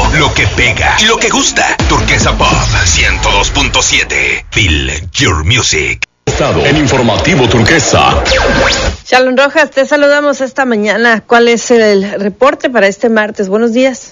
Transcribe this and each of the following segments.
lo que pega y lo que gusta. Turquesa Pop 102.7. Feel your music. En Informativo Turquesa. Shalom Rojas, te saludamos esta mañana. ¿Cuál es el reporte para este martes? Buenos días.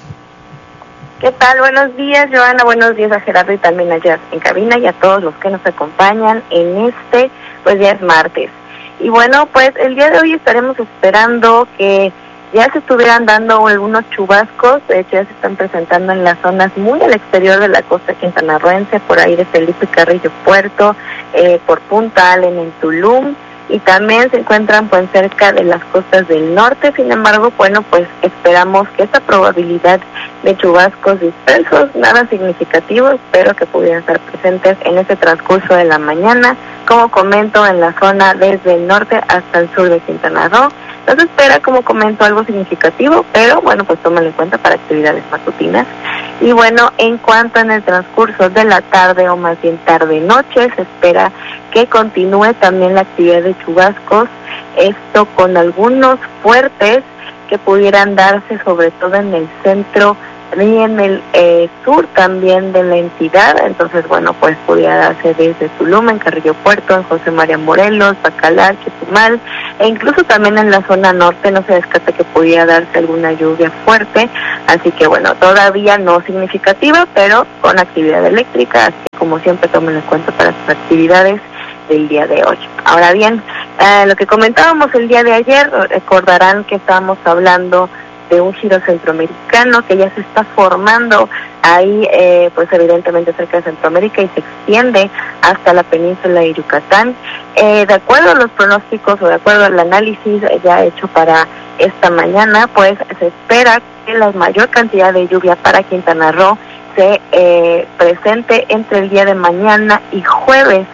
¿Qué tal? Buenos días, Joana. Buenos días a Gerardo y también allá en cabina y a todos los que nos acompañan en pues ya es martes. Y bueno, pues el día de hoy estaremos esperando que ya se estuvieran dando algunos chubascos. De hecho, ya se están presentando en las zonas muy al exterior de la costa quintanarroense, por ahí de Felipe Carrillo Puerto, por Punta Allen en Tulum, y también se encuentran pues cerca de las costas del norte. Sin embargo, bueno, pues esperamos que esta probabilidad de chubascos dispersos, nada significativos, pero que pudieran estar presentes en este transcurso de la mañana, como comento, en la zona desde el norte hasta el sur de Quintana Roo. No se espera, como comento, algo significativo, pero bueno, pues tómalo en cuenta para actividades matutinas. Y bueno, en cuanto en el transcurso de la tarde, o más bien tarde-noche, se espera que continúe también la actividad de chubascos, esto con algunos fuertes que pudieran darse sobre todo en el centro y en el sur también de la entidad. Entonces, bueno, pues pudiera darse desde Tulum, en Carrillo Puerto, en José María Morelos, Bacalar, Chetumal, e incluso también en la zona norte no se descarta que pudiera darse alguna lluvia fuerte. Así que bueno, todavía no significativa, pero con actividad eléctrica, así que como siempre tomen en cuenta para sus actividades del día de hoy. Ahora bien, lo que comentábamos el día de ayer, recordarán que estábamos hablando de un giro centroamericano que ya se está formando ahí, pues evidentemente cerca de Centroamérica, y se extiende hasta la península de Yucatán. De acuerdo a los pronósticos o de acuerdo al análisis ya hecho para esta mañana, pues se espera que la mayor cantidad de lluvia para Quintana Roo se presente entre el día de mañana y jueves.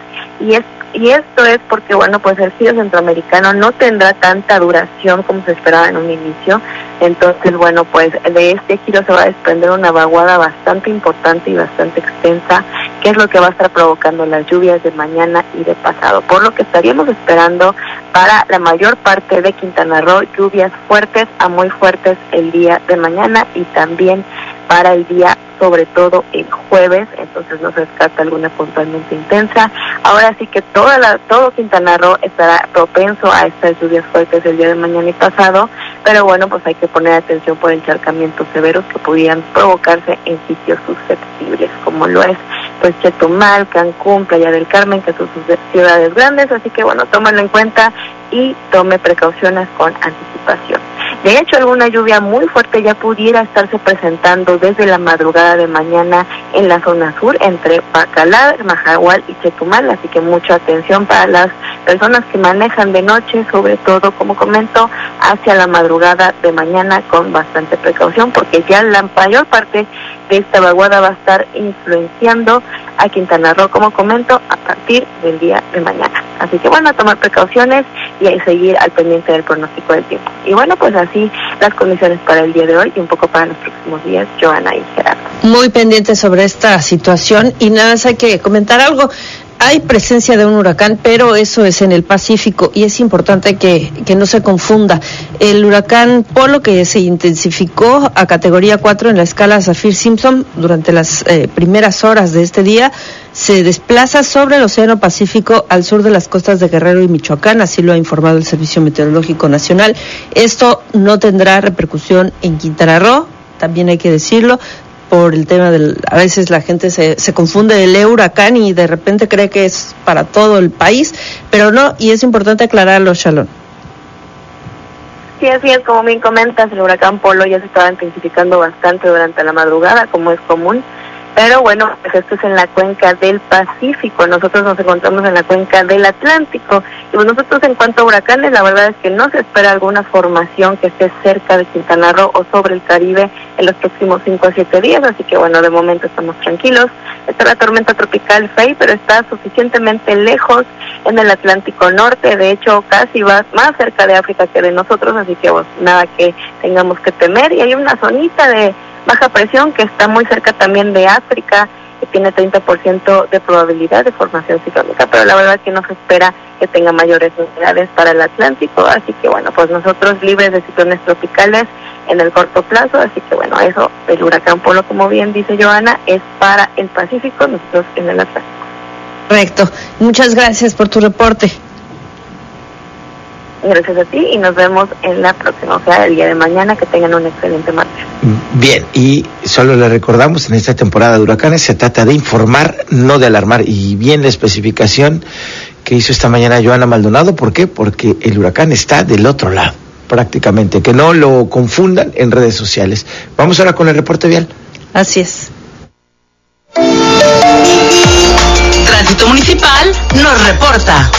Y esto es porque, bueno, pues el giro centroamericano no tendrá tanta duración como se esperaba en un inicio. Entonces, bueno, pues de este giro se va a desprender una vaguada bastante importante y bastante extensa, que es lo que va a estar provocando las lluvias de mañana y de pasado. Por lo que estaríamos esperando para la mayor parte de Quintana Roo lluvias fuertes a muy fuertes el día de mañana, y también para el día, sobre todo el jueves. Entonces no se descarta alguna puntualmente intensa. Ahora sí que todo Quintana Roo estará propenso a estas lluvias fuertes el día de mañana y pasado, pero bueno, pues hay que poner atención por encharcamientos severos que pudieran provocarse en sitios susceptibles, como lo es pues Chetumal, Cancún, Playa del Carmen, que son sus ciudades grandes. Así que bueno, tómenlo en cuenta y tome precauciones con anticipación. De hecho, alguna lluvia muy fuerte ya pudiera estarse presentando desde la madrugada de mañana en la zona sur, entre Bacalar, Majahual y Chetumal, así que mucha atención para las personas que manejan de noche, sobre todo, como comento, hacia la madrugada de mañana, con bastante precaución, porque ya la mayor parte de esta vaguada va a estar influenciando a Quintana Roo, como comento, a partir del día de mañana. Así que bueno, a tomar precauciones y a seguir al pendiente del pronóstico del tiempo. Y bueno, pues así las condiciones para el día de hoy y un poco para los próximos días, Joana y Gerardo. Muy pendiente sobre esta situación, y nada más hay que comentar algo. Hay presencia de un huracán, pero eso es en el Pacífico, y es importante que no se confunda. El huracán Polo, que se intensificó a categoría 4 en la escala Saffir-Simpson durante las primeras horas de este día, se desplaza sobre el Océano Pacífico al sur de las costas de Guerrero y Michoacán, así lo ha informado el Servicio Meteorológico Nacional. Esto no tendrá repercusión en Quintana Roo, también hay que decirlo, por el tema a veces la gente se confunde del huracán y de repente cree que es para todo el país, pero no, y es importante aclararlo, Shalom. Sí, así es, como bien comentas, el huracán Polo ya se estaba intensificando bastante durante la madrugada, como es común, pero bueno, pues esto es en la cuenca del Pacífico. Nosotros nos encontramos en la cuenca del Atlántico, y pues nosotros, en cuanto a huracanes, la verdad es que no se espera alguna formación que esté cerca de Quintana Roo o sobre el Caribe en los próximos 5 a 7 días, así que bueno, de momento estamos tranquilos. Está la tormenta tropical Faye, pero está suficientemente lejos en el Atlántico Norte. De hecho, casi va más cerca de África que de nosotros, así que pues, nada que tengamos que temer. Y hay una zonita de baja presión que está muy cerca también de África, que tiene 30% de probabilidad de formación ciclónica, pero la verdad que no se espera que tenga mayores novedades para el Atlántico. Así que bueno, pues nosotros libres de ciclones tropicales en el corto plazo, así que bueno, eso, el huracán Polo, como bien dice Joana, es para el Pacífico, nosotros en el Atlántico. Correcto, muchas gracias por tu reporte. Gracias a ti y nos vemos en la próxima, o sea, el día de mañana. Que tengan un excelente martes. Bien, y solo le recordamos, en esta temporada de huracanes se trata de informar, no de alarmar, y bien la especificación que hizo esta mañana Joana Maldonado. ¿Por qué? Porque el huracán está del otro lado, prácticamente, que no lo confundan en redes sociales. Vamos ahora con el reporte vial. Así es. Tránsito Municipal nos reporta.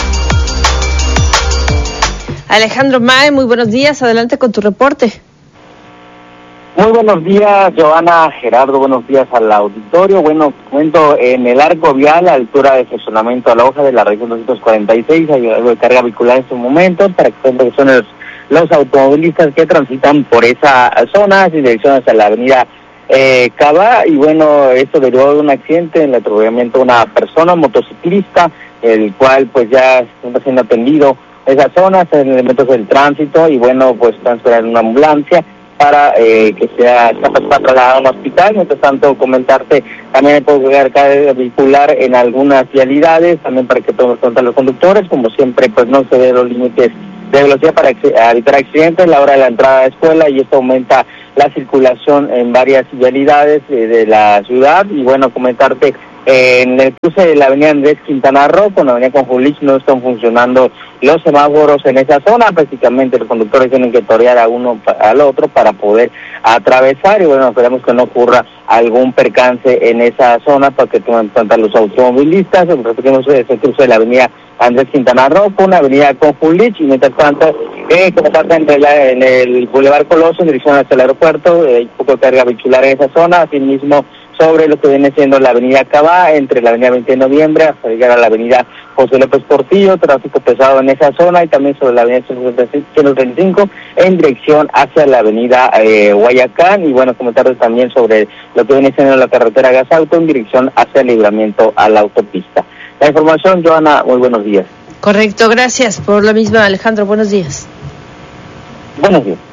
Alejandro Mae, muy buenos días, adelante con tu reporte. Muy buenos días, Joana, Gerardo, buenos días al auditorio. Bueno, cuento en el arco vial, a altura de estacionamiento a la hoja de la región 246, hay algo de carga vehicular en estos momentos, para que son los automovilistas que transitan por esa zona, en dirección hacia la avenida Cava, y bueno, esto derivó de un accidente en el atropellamiento de una persona, motociclista, el cual pues ya está siendo atendido esa zona, en elementos del tránsito, y bueno, pues están esperando una ambulancia para que sea trasladada a un hospital. Mientras tanto, comentarte, también puedo carga vehicular en algunas vialidades, también para que tomen cuenta los conductores, como siempre, pues no se den los límites de velocidad para evitar accidentes a la hora de la entrada a la escuela, y esto aumenta la circulación en varias vialidades de la ciudad. Y bueno, comentarte, en el cruce de la avenida Andrés Quintana Roo con la avenida Conjulich no están funcionando los semáforos en esa zona. Prácticamente los conductores tienen que torear a uno al otro para poder atravesar, y bueno, esperamos que no ocurra algún percance en esa zona para que tomen cuenta los automovilistas. Repetimos, ese cruce de la avenida Andrés Quintana Roo con la avenida Conjulich, y mientras tanto, como pasa en el Boulevard Coloso en dirección hacia el aeropuerto, hay poco de carga vehicular en esa zona. Asimismo, sobre lo que viene siendo la avenida Cabá, entre la avenida 20 de noviembre hasta llegar a la avenida José López Portillo, tráfico pesado en esa zona, y también sobre la avenida 135 en dirección hacia la avenida Guayacán. Y bueno, comentarles también sobre lo que viene siendo la carretera Gasauto en dirección hacia el libramiento a la autopista. La información, Joana, muy buenos días. Correcto, gracias por la misma, Alejandro, buenos días. Buenos días.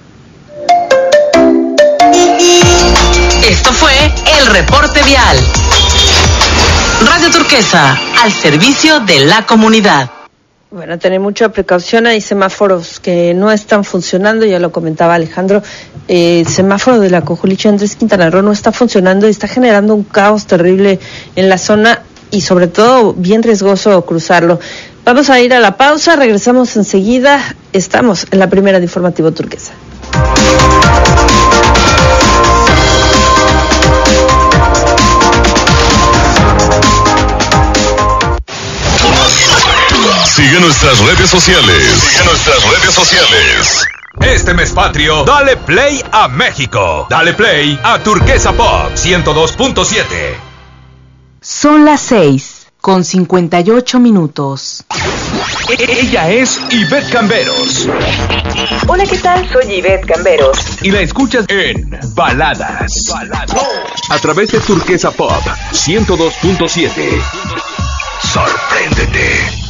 Esto fue el reporte vial. Radio Turquesa, al servicio de la comunidad. Bueno, tener mucha precaución, hay semáforos que no están funcionando, ya lo comentaba Alejandro, el semáforo de la Conjulich Andrés Quintana Roo no está funcionando y está generando un caos terrible en la zona y sobre todo bien riesgoso cruzarlo. Vamos a ir a la pausa, regresamos enseguida, estamos en la primera de Informativo Turquesa. Sigue nuestras redes sociales. Este mes patrio, dale play a México. Dale play a Turquesa Pop 102.7. Son las 6:58. Ella es Ivette Camberos. Hola, ¿qué tal? Soy Ivette Camberos. Y la escuchas en Baladas. A través de Turquesa Pop 102.7. Sorpréndete.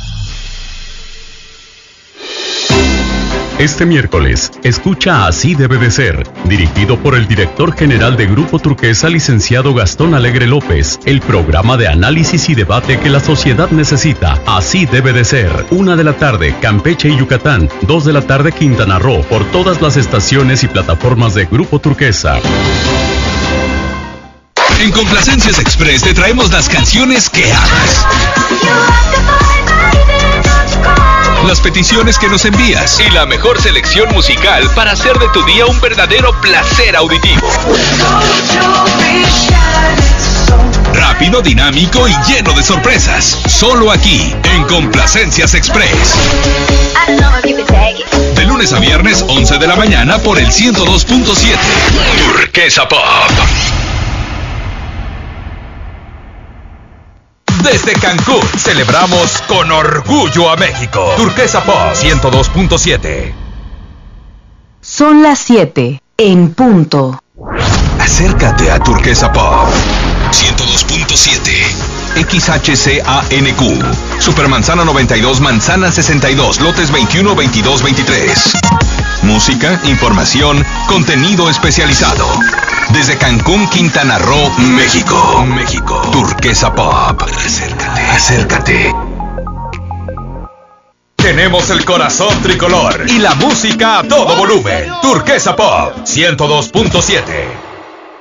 Este miércoles, escucha Así debe de ser, dirigido por el director general de Grupo Turquesa, licenciado Gastón Alegre López, el programa de análisis y debate que la sociedad necesita. Así debe de ser. 1 de la tarde, Campeche y Yucatán. 2 de la tarde, Quintana Roo, por todas las estaciones y plataformas de Grupo Turquesa. En Complacencias Express te traemos las canciones que amas, las peticiones que nos envías y la mejor selección musical para hacer de tu día un verdadero placer auditivo. Rápido, dinámico y lleno de sorpresas. Solo aquí, en Complacencias Express. De lunes a viernes, 11 de la mañana por el 102.7. Turquesa Pop. Desde Cancún, celebramos con orgullo a México. Turquesa Pop 102.7. Son las 7:00. Acércate a Turquesa Pop 102.7. XHCANQ. Supermanzana 92, Manzana 62, lotes 21, 22, 23. Música, información, contenido especializado. Desde Cancún, Quintana Roo, México. Turquesa Pop. Acércate. Tenemos el corazón tricolor y la música a todo volumen. Turquesa Pop 102.7.